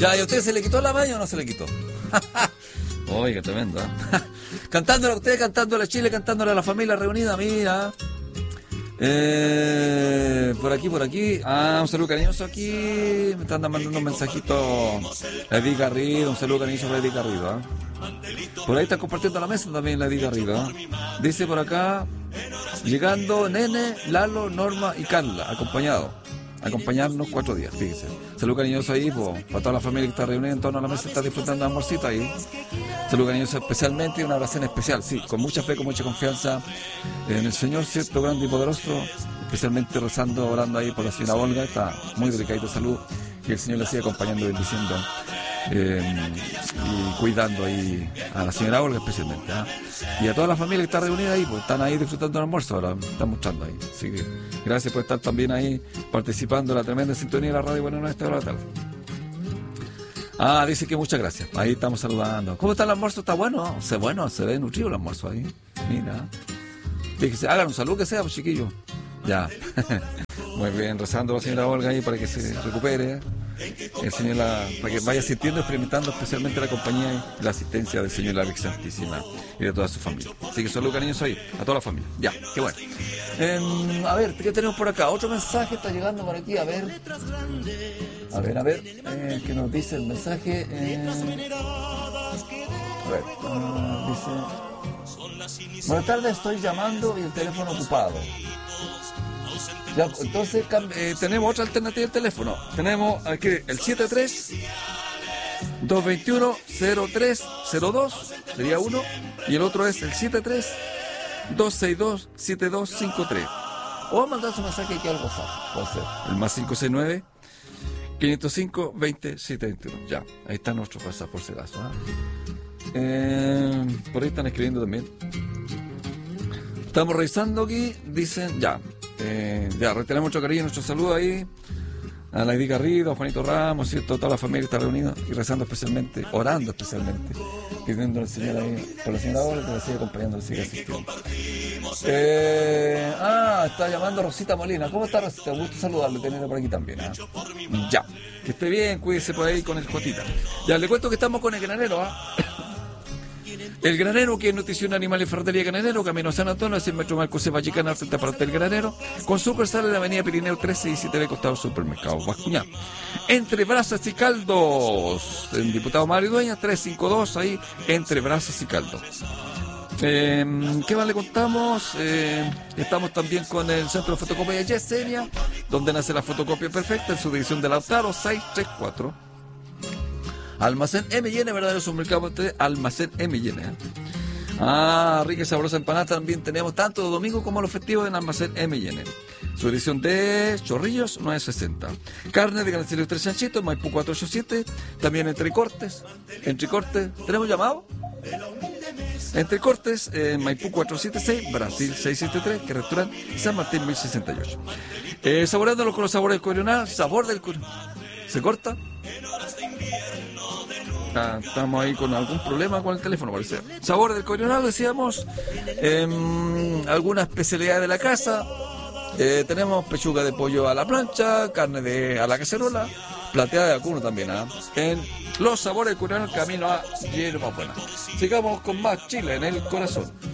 Ya, ¿y a usted se le quitó la maña o no se le quitó? Oiga, tremendo, ¿eh? Cantándole a usted, cantándole a Chile, cantándole a la familia reunida, mira. Por aquí. Un saludo cariñoso aquí. Me están mandando un mensajito. Edith Garrido, un saludo cariñoso para Edith Garrido, ¿eh? Por ahí está compartiendo la mesa también la Edith Garrido, ¿eh? Dice por acá, llegando Nene, Lalo, Norma y Carla, acompañarnos 4 días, fíjese. Saludo cariñoso ahí, para toda la familia que está reunida en torno a la mesa, está disfrutando de amorcito ahí. Saludo cariñoso especialmente y una oración especial, sí, con mucha fe, con mucha confianza en el Señor, cierto, grande y poderoso, especialmente rezando, orando ahí por la señora Olga, está muy delicadita de salud, que el Señor le siga acompañando, bendiciendo y cuidando ahí a la señora Olga especialmente, ¿eh? Y a toda la familia que está reunida ahí, pues están ahí disfrutando del almuerzo, ahora están mostrando ahí, así que gracias por estar también ahí participando en la tremenda sintonía de la radio Buena Nueva esta hora de la tarde. Dice que muchas gracias, ahí estamos saludando. ¿Cómo está el almuerzo? ¿Está bueno? Se ve nutrido el almuerzo ahí, mira, fíjese, hagan un saludo que sea, pues chiquillos, ya. Muy bien, rezando a la señora Olga ahí para que se recupere. El Señor para que vaya sintiendo, experimentando especialmente la compañía y la asistencia del Señor la Virgen Santísima y de toda su familia. Así que saludos cariñosos ahí, a toda la familia. Ya, qué bueno. A ver, ¿qué tenemos por acá? Otro mensaje está llegando por aquí, a ver, ¿qué nos dice el mensaje? Dice, buenas tardes, estoy llamando y el teléfono ocupado. Ya, entonces tenemos otra alternativa de teléfono. Tenemos aquí el 73-221-0302, sería uno, y el otro es el 73-262-7253. O mandar su mensaje aquí al WhatsApp, puede ser el más 569-505-20-721. Ya, ahí está nuestro WhatsApp por si acaso, ¿eh? Por ahí están escribiendo también. Estamos revisando aquí, dicen ya. Reiteramos mucho cariño, nuestro saludo ahí a la Edith Garrido, a Juanito Ramos, ¿cierto? Toda la familia que está reunida y rezando especialmente, orando especialmente, pidiendo al Señor ahí por la señora Olga que la siga acompañando, la siga asistiendo. Está llamando Rosita Molina. ¿Cómo está, Rosita? Gusto saludarle, tenerla por aquí también, ¿eh? Ya, que esté bien, cuídese por ahí con el Jotita. Ya, le cuento que estamos con el granero, El Granero, que es nutrición animal y ferretería Granero, Camino San Antonio, 100 metros Marco Cepa Chicana, frente a parte del Granero, con sucursal en la avenida Pirineo 1317, costado Supermercado Bascuñán. Entre Brasas y Caldos, el diputado Mario Dueñas, 352, ahí, entre Brasas y Caldos. ¿Qué más le contamos? Estamos también con el Centro de Fotocopia de Yesenia, donde nace la fotocopia perfecta, en su división de Lautaro, 634. Almacén M&N, verdadero supermercado de Almacén M&N. Rica y sabrosa empanada también tenemos tanto los domingos como los festivos en Almacén M&N. Su edición de Chorrillos 960. Carne de Ganancillo 3 Chanchitos, Maipú 487. También Entre Cortes. ¿Tenemos llamado? Entre Cortes, Maipú 476, Brasil 673, que restaurante San Martín 1068. Saboreándolo con los sabores del Corional. Sabor del Corional. ¿Se corta? Estamos ahí con algún problema con el teléfono, parece. Sabor del Corional, decíamos. Alguna especialidad de la casa. Tenemos pechuga de pollo a la plancha, carne a la cacerola, plateada de vacuno también. En los sabores del Corional, camino a Hierba Buena. Sigamos con más Chile en el corazón.